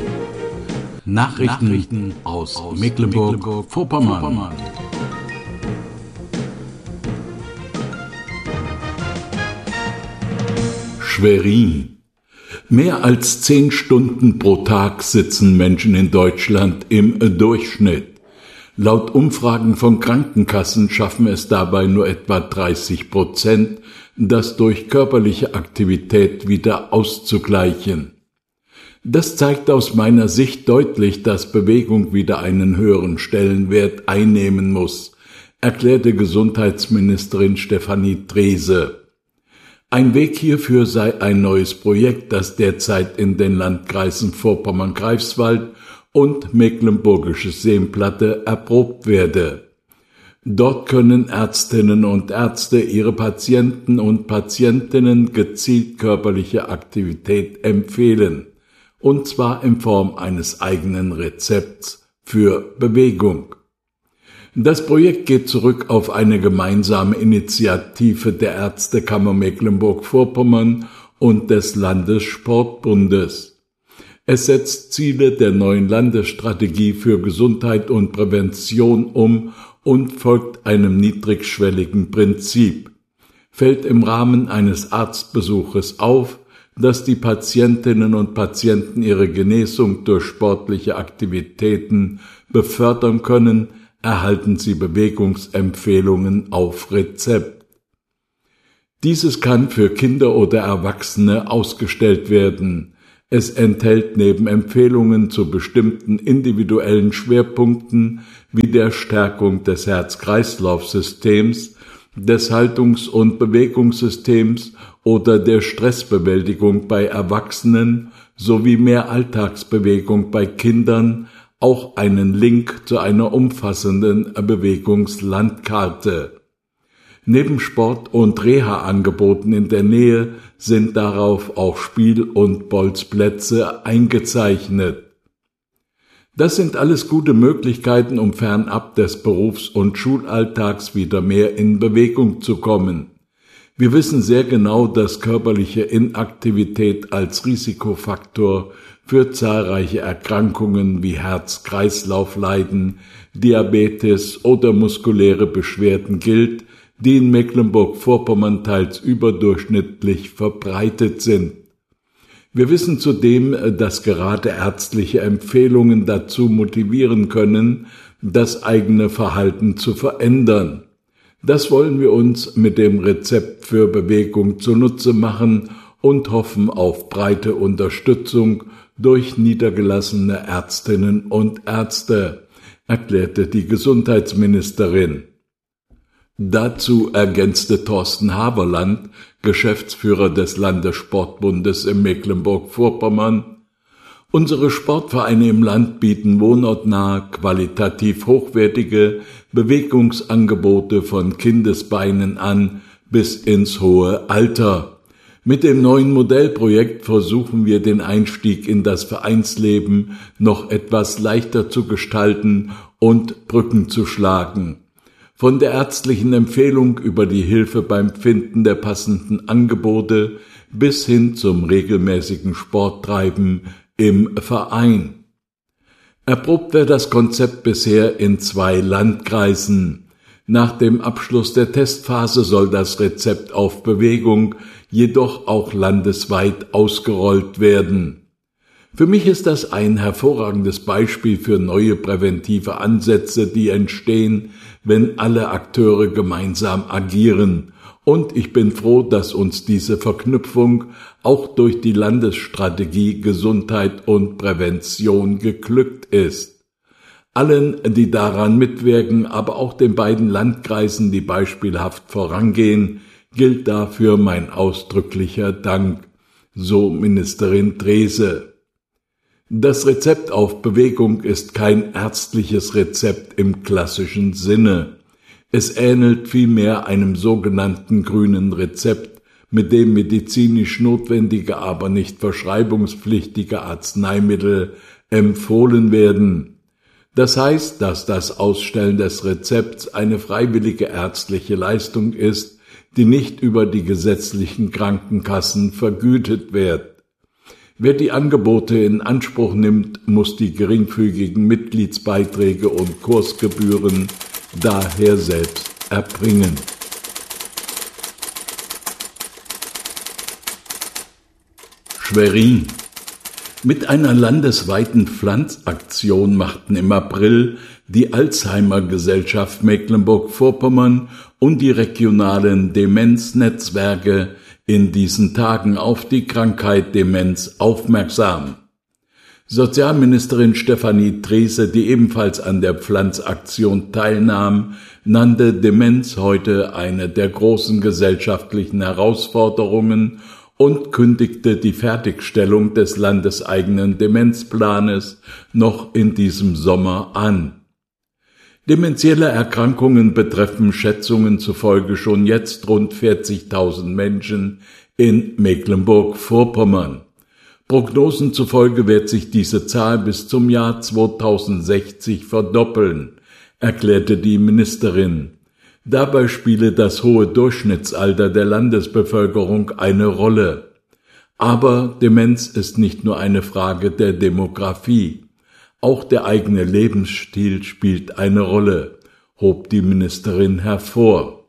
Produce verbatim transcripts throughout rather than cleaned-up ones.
Nachrichten, Nachrichten aus, aus Mecklenburg-Vorpommern. Mecklenburg Schwerin. Mehr als zehn Stunden pro Tag sitzen Menschen in Deutschland im Durchschnitt. Laut Umfragen von Krankenkassen schaffen es dabei nur etwa dreißig Prozent, das durch körperliche Aktivität wieder auszugleichen. Das zeigt aus meiner Sicht deutlich, dass Bewegung wieder einen höheren Stellenwert einnehmen muss, erklärte Gesundheitsministerin Stefanie Drese. Ein Weg hierfür sei ein neues Projekt, das derzeit in den Landkreisen Vorpommern-Greifswald und Mecklenburgisches Seenplatte erprobt werde. Dort können Ärztinnen und Ärzte ihre Patienten und Patientinnen gezielt körperliche Aktivität empfehlen, und zwar in Form eines eigenen Rezepts für Bewegung. Das Projekt geht zurück auf eine gemeinsame Initiative der Ärztekammer Mecklenburg-Vorpommern und des Landessportbundes. Es setzt Ziele der neuen Landesstrategie für Gesundheit und Prävention um und folgt einem niedrigschwelligen Prinzip. Fällt im Rahmen eines Arztbesuches auf, dass die Patientinnen und Patienten ihre Genesung durch sportliche Aktivitäten befördern können, erhalten sie Bewegungsempfehlungen auf Rezept. Dieses kann für Kinder oder Erwachsene ausgestellt werden. Es enthält neben Empfehlungen zu bestimmten individuellen Schwerpunkten wie der Stärkung des Herz-Kreislauf-Systems, des Haltungs- und Bewegungssystems oder der Stressbewältigung bei Erwachsenen sowie mehr Alltagsbewegung bei Kindern auch einen Link zu einer umfassenden Bewegungslandkarte. Neben Sport- und Reha-Angeboten in der Nähe sind darauf auch Spiel- und Bolzplätze eingezeichnet. Das sind alles gute Möglichkeiten, um fernab des Berufs- und Schulalltags wieder mehr in Bewegung zu kommen. Wir wissen sehr genau, dass körperliche Inaktivität als Risikofaktor für zahlreiche Erkrankungen wie Herz-Kreislauf-Leiden, Diabetes oder muskuläre Beschwerden gilt, die in Mecklenburg-Vorpommern teils überdurchschnittlich verbreitet sind. Wir wissen zudem, dass gerade ärztliche Empfehlungen dazu motivieren können, das eigene Verhalten zu verändern. Das wollen wir uns mit dem Rezept für Bewegung zunutze machen und hoffen auf breite Unterstützung durch niedergelassene Ärztinnen und Ärzte, erklärte die Gesundheitsministerin. Dazu ergänzte Thorsten Haberland, Geschäftsführer des Landessportbundes in Mecklenburg-Vorpommern: Unsere Sportvereine im Land bieten wohnortnahe, qualitativ hochwertige Bewegungsangebote von Kindesbeinen an bis ins hohe Alter. Mit dem neuen Modellprojekt versuchen wir, den Einstieg in das Vereinsleben noch etwas leichter zu gestalten und Brücken zu schlagen. Von der ärztlichen Empfehlung über die Hilfe beim Finden der passenden Angebote bis hin zum regelmäßigen Sporttreiben im Verein. Erprobt wird das Konzept bisher in zwei Landkreisen. Nach dem Abschluss der Testphase soll das Rezept auf Bewegung jedoch auch landesweit ausgerollt werden. Für mich ist das ein hervorragendes Beispiel für neue präventive Ansätze, die entstehen, wenn alle Akteure gemeinsam agieren. Und ich bin froh, dass uns diese Verknüpfung auch durch die Landesstrategie Gesundheit und Prävention geglückt ist. Allen, die daran mitwirken, aber auch den beiden Landkreisen, die beispielhaft vorangehen, gilt dafür mein ausdrücklicher Dank, so Ministerin Drese. Das Rezept auf Bewegung ist kein ärztliches Rezept im klassischen Sinne. Es ähnelt vielmehr einem sogenannten grünen Rezept, mit dem medizinisch notwendige, aber nicht verschreibungspflichtige Arzneimittel empfohlen werden. Das heißt, dass das Ausstellen des Rezepts eine freiwillige ärztliche Leistung ist, die nicht über die gesetzlichen Krankenkassen vergütet wird. Wer die Angebote in Anspruch nimmt, muss die geringfügigen Mitgliedsbeiträge und Kursgebühren daher selbst erbringen. Schwerin. Mit einer landesweiten Pflanzaktion machten im April die Alzheimer-Gesellschaft Mecklenburg-Vorpommern und die regionalen Demenznetzwerke in diesen Tagen auf die Krankheit Demenz aufmerksam. Sozialministerin Stefanie Treese, die ebenfalls an der Pflanzaktion teilnahm, nannte Demenz heute eine der großen gesellschaftlichen Herausforderungen und kündigte die Fertigstellung des landeseigenen Demenzplanes noch in diesem Sommer an. Dementielle Erkrankungen betreffen Schätzungen zufolge schon jetzt rund vierzigtausend Menschen in Mecklenburg-Vorpommern. Prognosen zufolge wird sich diese Zahl bis zum Jahr zweitausendsechzig verdoppeln, erklärte die Ministerin. Dabei spiele das hohe Durchschnittsalter der Landesbevölkerung eine Rolle. Aber Demenz ist nicht nur eine Frage der Demografie. Auch der eigene Lebensstil spielt eine Rolle, hob die Ministerin hervor.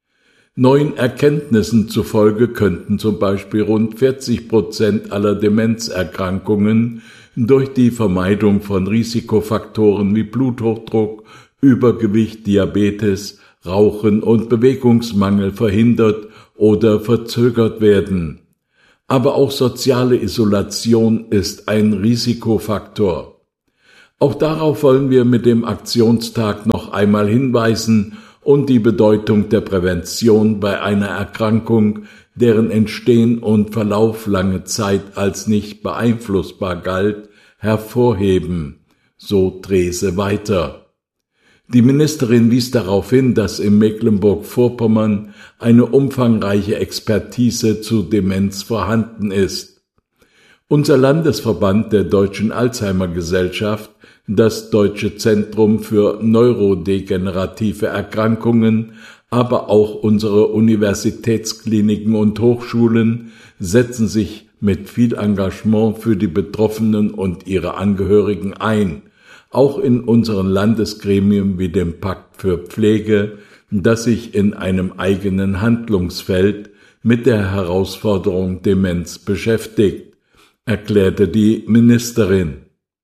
Neuen Erkenntnissen zufolge könnten zum Beispiel rund vierzig Prozent aller Demenzerkrankungen durch die Vermeidung von Risikofaktoren wie Bluthochdruck, Übergewicht, Diabetes, Rauchen und Bewegungsmangel verhindert oder verzögert werden. Aber auch soziale Isolation ist ein Risikofaktor. Auch darauf wollen wir mit dem Aktionstag noch einmal hinweisen und die Bedeutung der Prävention bei einer Erkrankung, deren Entstehen und Verlauf lange Zeit als nicht beeinflussbar galt, hervorheben, so Treese weiter. Die Ministerin wies darauf hin, dass in Mecklenburg-Vorpommern eine umfangreiche Expertise zu Demenz vorhanden ist. Unser Landesverband der Deutschen Alzheimer-Gesellschaft, das Deutsche Zentrum für neurodegenerative Erkrankungen, aber auch unsere Universitätskliniken und Hochschulen setzen sich mit viel Engagement für die Betroffenen und ihre Angehörigen ein, auch in unseren Landesgremien wie dem Pakt für Pflege, das sich in einem eigenen Handlungsfeld mit der Herausforderung Demenz beschäftigt, erklärte die Ministerin.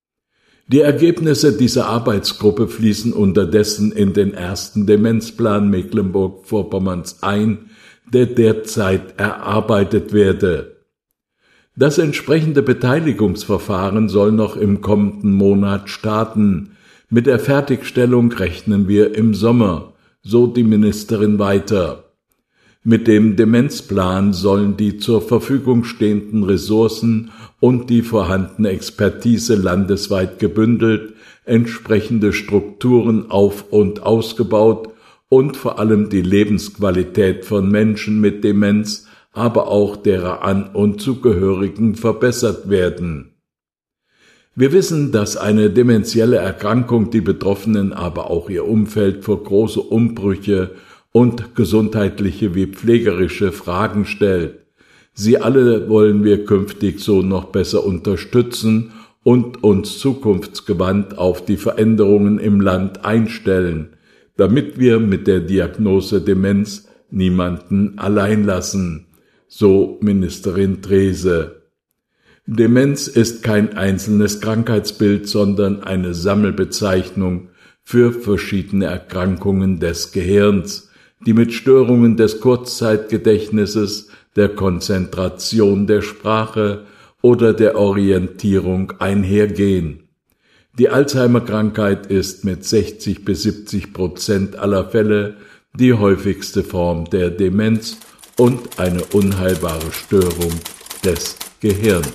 Die Ergebnisse dieser Arbeitsgruppe fließen unterdessen in den ersten Demenzplan Mecklenburg-Vorpommerns ein, der derzeit erarbeitet werde. Das entsprechende Beteiligungsverfahren soll noch im kommenden Monat starten. Mit der Fertigstellung rechnen wir im Sommer, so die Ministerin weiter. Mit dem Demenzplan sollen die zur Verfügung stehenden Ressourcen und die vorhandene Expertise landesweit gebündelt, entsprechende Strukturen auf- und ausgebaut und vor allem die Lebensqualität von Menschen mit Demenz, aber auch derer An- und Zugehörigen verbessert werden. Wir wissen, dass eine dementielle Erkrankung die Betroffenen, aber auch ihr Umfeld vor große Umbrüche und gesundheitliche wie pflegerische Fragen stellt. Sie alle wollen wir künftig so noch besser unterstützen und uns zukunftsgewandt auf die Veränderungen im Land einstellen, damit wir mit der Diagnose Demenz niemanden allein lassen, so Ministerin Treese. Demenz ist kein einzelnes Krankheitsbild, sondern eine Sammelbezeichnung für verschiedene Erkrankungen des Gehirns, die mit Störungen des Kurzzeitgedächtnisses, der Konzentration der Sprache oder der Orientierung einhergehen. Die Alzheimer-Krankheit ist mit sechzig bis siebzig Prozent aller Fälle die häufigste Form der Demenz und eine unheilbare Störung des Gehirns.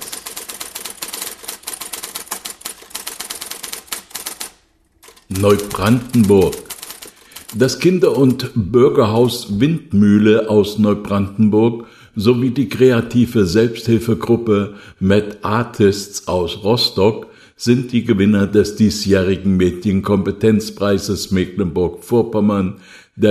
Neubrandenburg. Das Kinder- und Bürgerhaus Windmühle aus Neubrandenburg sowie die kreative Selbsthilfegruppe Mad Artists aus Rostock sind die Gewinner des diesjährigen Medienkompetenzpreises Mecklenburg-Vorpommern der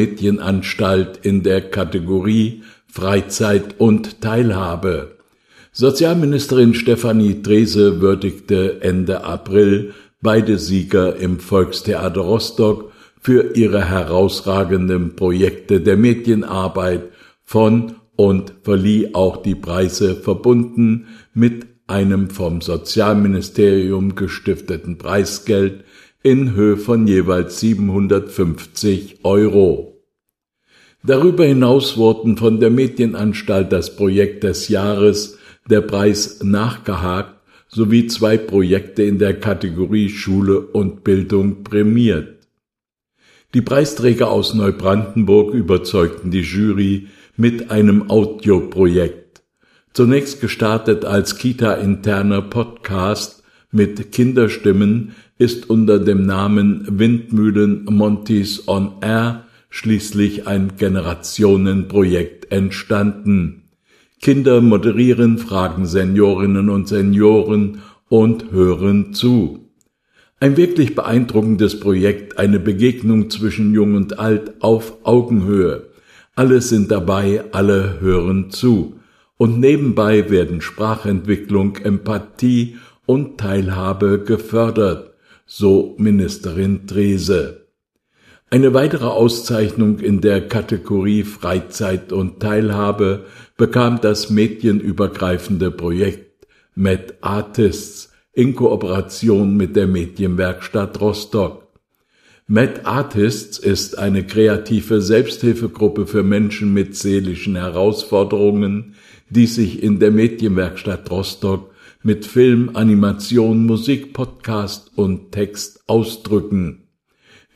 Landesmedienanstalt in der Kategorie Freizeit und Teilhabe. Sozialministerin Stefanie Drese würdigte Ende April beide Sieger im Volkstheater Rostock für ihre herausragenden Projekte der Medienarbeit von und verlieh auch die Preise verbunden mit einem vom Sozialministerium gestifteten Preisgeld in Höhe von jeweils siebenhundertfünfzig Euro. Darüber hinaus wurden von der Medienanstalt das Projekt des Jahres, der Preis nachgehakt, sowie zwei Projekte in der Kategorie Schule und Bildung prämiert. Die Preisträger aus Neubrandenburg überzeugten die Jury mit einem Audioprojekt. Zunächst gestartet als Kita-interner Podcast mit Kinderstimmen, ist unter dem Namen Windmühlen Montys on Air schließlich ein Generationenprojekt entstanden. Kinder moderieren, fragen Seniorinnen und Senioren und hören zu. Ein wirklich beeindruckendes Projekt, eine Begegnung zwischen Jung und Alt auf Augenhöhe. Alle sind dabei, alle hören zu. Und nebenbei werden Sprachentwicklung, Empathie und Teilhabe gefördert, so Ministerin Drese. Eine weitere Auszeichnung in der Kategorie Freizeit und Teilhabe bekam das medienübergreifende Projekt MedArtists in Kooperation mit der Medienwerkstatt Rostock. MedArtists ist eine kreative Selbsthilfegruppe für Menschen mit seelischen Herausforderungen, die sich in der Medienwerkstatt Rostock mit Film, Animation, Musik, Podcast und Text ausdrücken.